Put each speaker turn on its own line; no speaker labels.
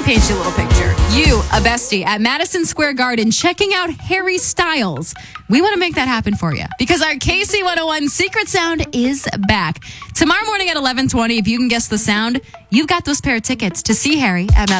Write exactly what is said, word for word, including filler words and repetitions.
paint you a little picture. You, a bestie, at Madison Square Garden checking out Harry Styles. We want to make that happen for you because our K C one oh one Secret Sound is back. Tomorrow morning at eleven twenty, if you can guess the sound, you've got those pair of tickets to see Harry at Madison